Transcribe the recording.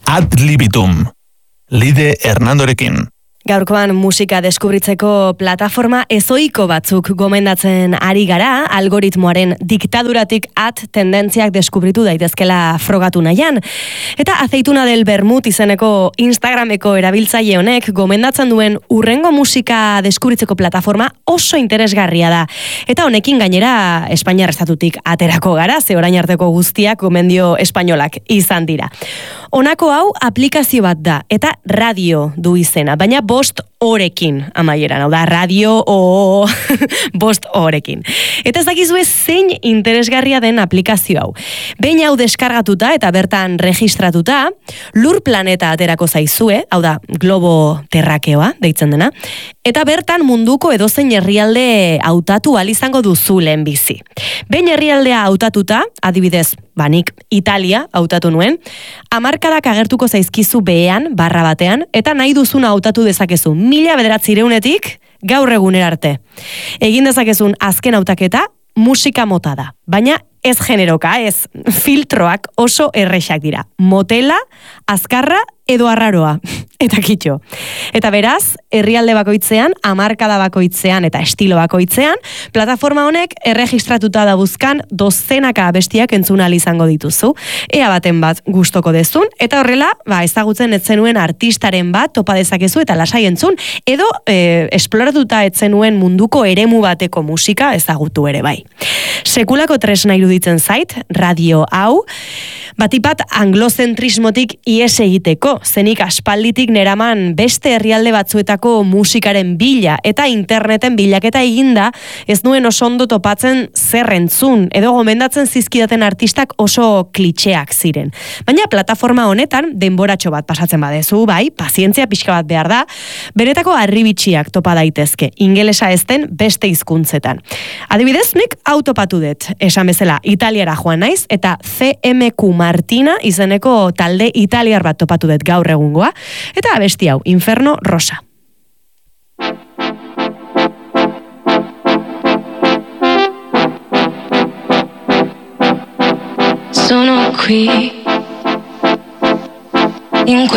Ad libitum. Lide Hernandorekin. Gaurkoan musika deskubritzeko plataforma ezoiko batzuk gomendatzen ari gara, algoritmoaren diktaduratik tendentziak deskubritu daitezkela frogatu nahian. Eta Aceituna del Bermut izeneko Instagrameko erabiltzaile honek gomendatzen duen urrengo musika deskubritzeko plataforma oso interesgarria da. Eta honekin gainera Espainiar estatutik aterako gara, ze orain arteko guztiak gomendio espainolak izan dira. Honako hau aplikazio bat da, eta radio du izena, baina 5 orekin amaieran, hau da, radio o 5 orekin. Eta ez dakizue zein interesgarria den aplikazio hau. Behin hau deskargatuta eta bertan registratuta, lur planeta aterako zaizue, hau da, globo terrakeoa, deitzen dena, eta bertan munduko edozein herrialde hautatu ahal izango duzu lehenbizi. Behin herrialdea hautatuta, adibidez, nik Italia hautatu nuen, 10 agertuko zaizkizu behean, barra batean, eta nahi duzuna hautatu dezakezu 1900etik gaur egunera arte. Egin dezakezun azken hautaketa musika mota da, baina ez generoka, ez filtroak oso errexak dira. Motela, azkarra edo arraroa. Eta kitxo. Eta beraz, herrialde bakoitzean, hamarkada bakoitzean eta estilo bakoitzean, plataforma honek erregistratuta dabuzkan dozenaka abestiak entzun ahal izango dituzu. Ea baten bat gustoko dezun, eta horrela, ezagutzen etzenuen artistaren bat topa dezakezu eta lasai entzun, edo esploratuta etzenuen munduko eremu bateko musika ezagutu ere bai. Sekulako tresna iruditzen zait, radio hau, batipat anglozentrismotik ies egiteko, zenik aspalditik neraman beste herrialde batzuetako musikaren bila eta interneten bilaketa eginda, ez nuen oso ondo topatzen zer entzun, edo gomendatzen zizkidaten artistak oso klitxeak ziren. Baina plataforma honetan denboratxo bat pasatzen badezu, bai, pazientzia pixka bat behar da, benetako harribitxiak topa daitezke, ingelesa ez den beste hizkuntzetan. Adibidez, nik hau topatu dut, esan bezala, Italiara joan naiz, eta CMQ Martina izeneko talde italiar bat topatu dut gaur egungoa, eta abesti hau, Inferno Rosa. Sono qui in